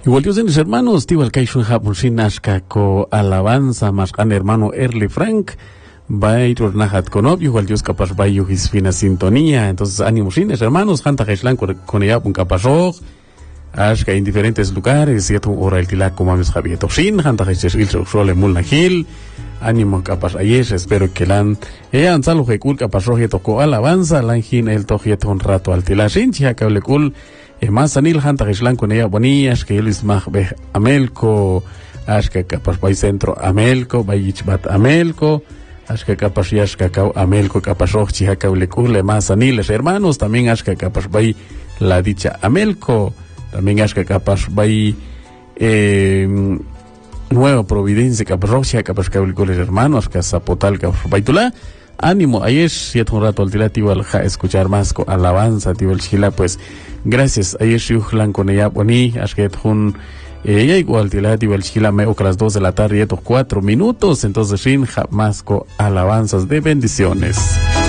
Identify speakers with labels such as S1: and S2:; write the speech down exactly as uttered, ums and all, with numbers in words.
S1: Igual Dios en mis hermanos, tío el Kaishun Hapunshin Ashkako alabanza más gran hermano Early Frank. Bairro Nahat Konob, igual Dios capaz bayo his fina sintonía. Entonces, ánimo shines hermanos, Hanta Haishlan con ella un capazog. Ashka en diferentes lugares, cierto hora el tilac como ames Javier Toshin, Hanta Haishil Sole Mulnahil. Ánimo capaz ayer, espero que lan ella ansalo hekul capaz roje tocó alabanza, lanjin el tojeto un rato al tilashin, chia cable cool. E más anil Hanta Haishlan con ella bonillas, que él es más Amelco, Ashka capaz bay centro Amelco, bayichbat Amelco. Ashka capaz yashka cau Amelco capaz rochi hacaule cule más aniles hermanos, también ashka capaz bay la dicha Amelco, también ashka capaz bay eh, Nueva Providencia capaz rochi capaz caule cule hermanos, ashka Zapotal capaz baytula. Ánimo, ayer siete un rato al tilativo al ja escuchar más con alabanza, tío el chila, pues gracias, ayer siuhlan con ella boni, ashka un ella igual tilativo el chila me que las dos de la tarde y estos cuatro minutos, entonces sin jamás con alabanzas de bendiciones.